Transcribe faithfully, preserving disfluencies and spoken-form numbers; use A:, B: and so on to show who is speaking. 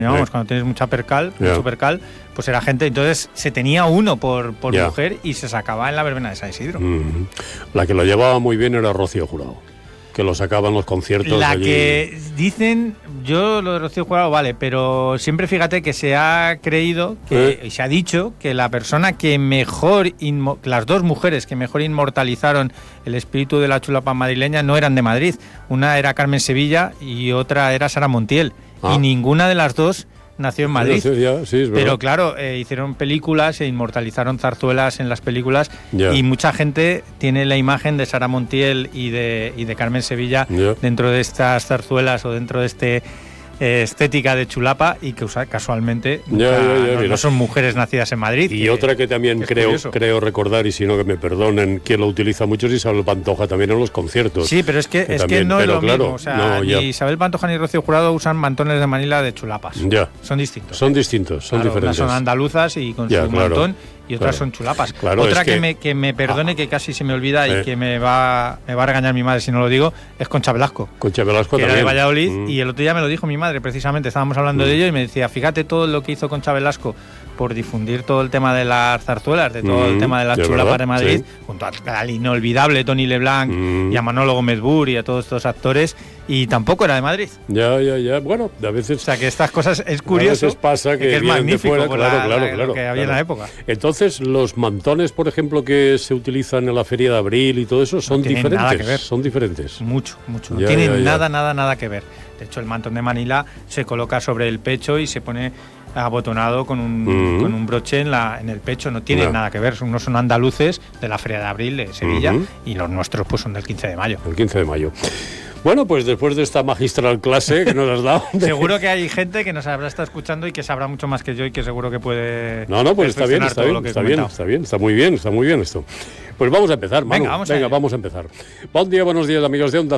A: Vamos,
B: sí.
A: cuando tienes mucha percal,
B: Yeah.
A: mucho percal, pues era gente, entonces se tenía uno por, por
B: Yeah.
A: mujer y se sacaba en la verbena de San Isidro.
B: Mm. La que lo llevaba muy bien era Rocío Jurado, que lo sacaba en los conciertos.
A: La
B: allí.
A: que dicen, yo lo de Rocío Jurado vale, pero siempre fíjate que se ha creído que,
B: ¿Eh?
A: y se ha dicho que la persona que mejor, inmo, las dos mujeres que mejor inmortalizaron el espíritu de la chulapa madrileña no eran de Madrid. Una era Carmen Sevilla y otra era Sara Montiel.
B: Ah.
A: Y ninguna de las dos nació en Madrid.
B: Sí, ya, sí, es verdad.
A: Pero claro, eh, hicieron películas e inmortalizaron zarzuelas en las películas
B: Ya.
A: y mucha gente tiene la imagen de Sara Montiel y de, y de Carmen Sevilla
B: Ya.
A: dentro de estas zarzuelas o dentro de este eh, estética de chulapa y que usa, casualmente
B: Ya,
A: nunca-
B: ya, ya,
A: no,
B: mira.
A: no son mujeres nacidas en Madrid.
B: Y
A: que-
B: otra que también
A: que es
B: creo
A: curioso.
B: creo recordar, y si no que me perdonen, quien lo utiliza mucho es Isabel Pantoja también en los conciertos.
A: Sí, pero es que,
B: que
A: es
B: también,
A: que no
B: pero
A: es lo
B: claro,
A: mismo. O sea,
B: no, ya.
A: ni Isabel Pantoja ni Rocío Jurado usan mantones de Manila de chulapas.
B: Ya.
A: Son distintos.
B: Son distintos, son
A: Claro,
B: diferentes.
A: unas son andaluzas y con
B: Ya,
A: su
B: claro,
A: mantón y otras
B: claro.
A: son chulapas.
B: Claro,
A: Otra
B: es
A: que,
B: que-
A: me, que me perdone,
B: Ah.
A: que casi se me olvida
B: Eh.
A: y que me va, me va a regañar mi madre si no lo digo, es Concha Velasco.
B: Concha Velasco
A: Que era
B: también.
A: de Valladolid
B: Mm.
A: y el otro día me lo dijo mi madre, precisamente, estábamos hablando
B: Mm.
A: de ello y me decía, fíjate todo lo que hizo Concha Velasco por difundir todo el tema de las zarzuelas, de todo
B: Mm,
A: el tema de las
B: de
A: chulapas
B: verdad,
A: de Madrid,
B: sí.
A: junto al, al inolvidable Tony Leblanc
B: Mm.
A: y a Manolo Gómez Bur y a todos estos actores, y tampoco era de Madrid.
B: Ya, ya, ya. Bueno, a veces...
A: O sea que estas cosas es
B: a
A: curioso,
B: veces pasa que,
A: es
B: vienen de
A: magnífico
B: fuera,
A: por
B: claro,
A: la-
B: claro,
A: la-
B: claro.
A: lo que había en la
B: claro.
A: época.
B: Entonces, los mantones, por ejemplo, que se utilizan en la Feria de Abril y todo eso, son
A: tienen
B: diferentes.
A: nada que ver.
B: Son diferentes.
A: Mucho, mucho. No
B: Ya,
A: tiene
B: ya, ya.
A: nada, nada, nada que ver. De hecho, el mantón de Manila se coloca sobre el pecho y se pone abotonado con un,
B: Ujú.
A: con un broche en, la, en el pecho. No tiene
B: Ya.
A: nada que ver. Unos son andaluces de la Feria de Abril de Sevilla
B: Ujú.
A: y los nuestros pues son del quince de mayo.
B: El quince de mayo. Bueno, pues después de esta magistral clase que nos has dado... de-
A: Seguro que hay gente que nos habrá estado escuchando y que sabrá mucho más que yo y que seguro que puede.
B: No, no, pues está bien,
A: perfeccionar
B: está
A: todo
B: bien,
A: lo que he
B: está bien,
A: comentado.
B: está bien, está muy bien, está muy bien esto. Pues vamos a empezar, Manu.
A: Venga, vamos a
B: Venga,
A: ello.
B: vamos a empezar. Buen día, buenos días, amigos de Onda